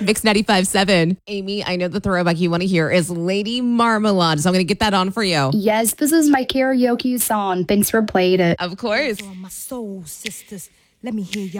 Mix 95.7. Amy, I know the throwback you want to hear is Lady Marmalade, so I'm going to get that on for you. Yes, this is my karaoke song. Thanks for playing it. Of course. My soul sisters, let me hear y'all.